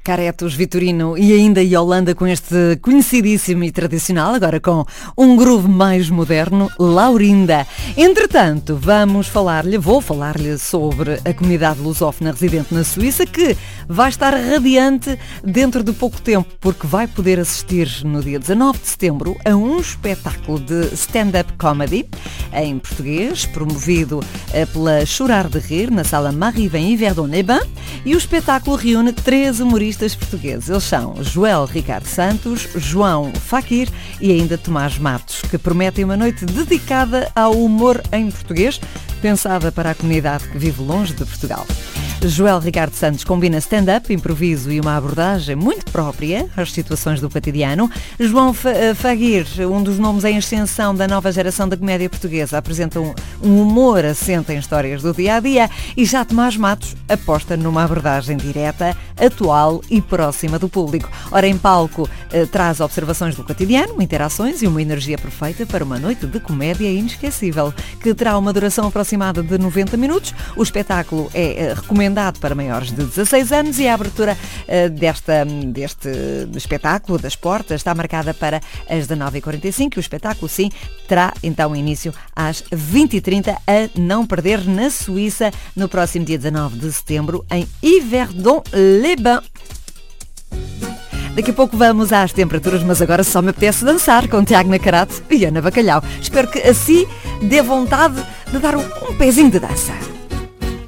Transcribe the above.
Caretos, Vitorino e ainda Yolanda com este conhecidíssimo e tradicional, agora com um groove mais moderno, Laurinda. Entretanto, vou falar-lhe sobre a comunidade lusófona residente na Suíça, que vai estar radiante dentro de pouco tempo, porque vai poder assistir no dia 19 de setembro a um espetáculo de stand-up comedy em português, promovido pela Chorar de Rir, na sala Marivem Yverdon-les-Bains, e o espetáculo reúne 3 humoristas portugueses. Eles são Joel Ricardo Santos, João Faquir e ainda Tomás Matos, que prometem uma noite dedicada ao humor em português, pensada para a comunidade que vive longe de Portugal. Joel Ricardo Santos combina stand-up, improviso e uma abordagem muito própria às situações do cotidiano. João Faguir, um dos nomes em ascensão da nova geração da comédia portuguesa, apresenta um humor assente em histórias do dia-a-dia, e já Tomás Matos aposta numa abordagem direta, atual e próxima do público. Ora, em palco, traz observações do cotidiano, interações e uma energia perfeita para uma noite de comédia inesquecível, que terá uma duração aproximada de 90 minutos. O espetáculo é recomendado para maiores de 16 anos e a abertura deste espetáculo, das portas, está marcada para as 19h45 e o espetáculo, sim, terá então início às 20h30, a não perder, na Suíça, no próximo dia 19 de setembro, em Yverdon-les-Bains. Daqui a pouco vamos às temperaturas, mas agora só me apetece dançar com Tiago Nacarato e Ana Bacalhau. Espero que assim dê vontade de dar um pezinho de dança.